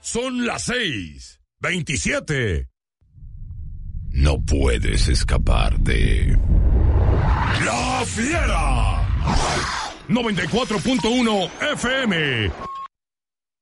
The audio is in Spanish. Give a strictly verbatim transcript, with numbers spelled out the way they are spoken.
Son las seis, veintisiete. No puedes escapar de... ¡La Fiera! noventa y cuatro punto uno F M.